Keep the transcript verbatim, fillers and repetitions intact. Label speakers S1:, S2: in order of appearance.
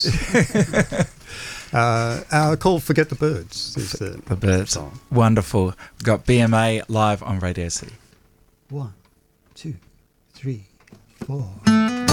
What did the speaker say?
S1: birds. uh, our called Forget the Birds is the,
S2: the birds.
S1: Song.
S2: Wonderful. We've got B M A live on Radio City.
S1: One, two, three, four.